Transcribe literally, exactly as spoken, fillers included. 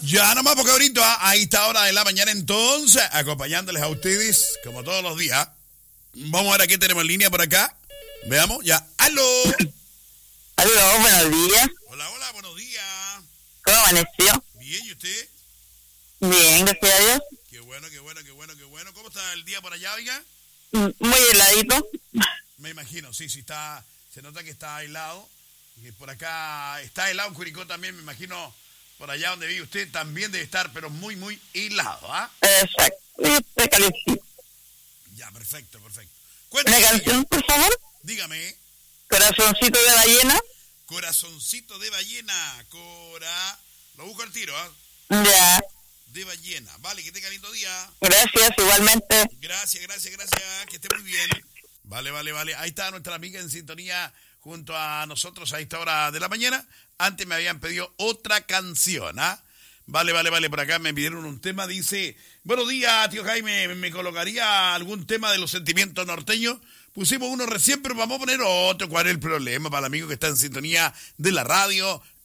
Ya nomás porque ahorita a esta hora de la mañana entonces, acompañándoles a ustedes como todos los días. Vamos a ver a qué tenemos en línea por acá. Veamos, ya. ¡Aló! Aló, buenos días. Hola, hola, buenos días. ¿Cómo amaneció? Bien, ¿y usted? Bien, gracias a Dios. Qué bueno, qué bueno, qué bueno, qué bueno. ¿Cómo está el día por allá, oiga? Muy heladito. Me imagino, sí, sí, está, se nota que está aislado. Y por acá está helado en Curicó también, me imagino, por allá donde vive usted también debe estar, pero muy, muy helado, ¿ah? Exacto. Y este calentito. Ya, perfecto, perfecto. ¿Una Cuéntame, canción, por favor? dígame. Corazoncito de ballena. Corazoncito de ballena, Cora. Lo busco al tiro, ¿ah? Ya. De ballena. Vale, que tenga lindo día. Gracias, igualmente. Gracias, gracias, gracias. Que esté muy bien. Vale, vale, vale. Ahí está nuestra amiga en sintonía junto a nosotros a esta hora de la mañana. Antes me habían pedido otra canción, ¿ah? Vale, vale, vale. Por acá me pidieron un tema. Dice, buenos días, tío Jaime. ¿Me colocaría algún tema de los sentimientos norteños? Pusimos uno recién, pero vamos a poner otro. ¿Cuál es el problema para el amigo que está en sintonía de la radio